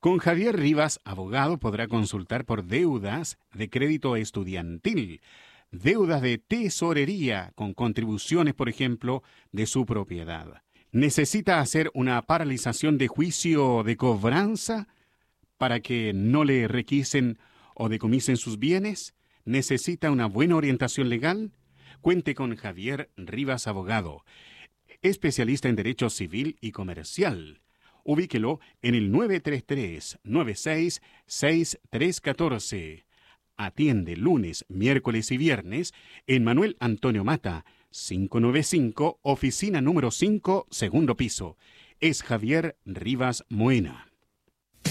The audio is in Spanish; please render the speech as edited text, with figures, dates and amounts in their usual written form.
Con Javier Rivas, abogado, podrá consultar por deudas de crédito estudiantil, deudas de tesorería con contribuciones, por ejemplo, de su propiedad. ¿Necesita hacer una paralización de juicio de cobranza para que no le requisen o decomisen sus bienes? ¿Necesita una buena orientación legal? Cuente con Javier Rivas, abogado, especialista en Derecho Civil y Comercial. Ubíquelo en el 933-966314. Atiende lunes, miércoles y viernes en Manuel Antonio Mata, 595, oficina número 5, segundo piso. Es Javier Rivas Moena.